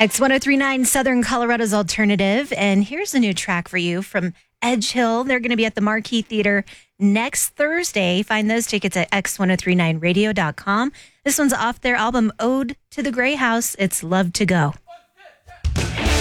X1039 Southern Colorado's Alternative. And here's a new track for you from Edge Hill. They're going to be at the Marquee Theater next Thursday. Find those tickets at x1039radio.com. This one's off their album Ode to the Gray House. It's Love to Go.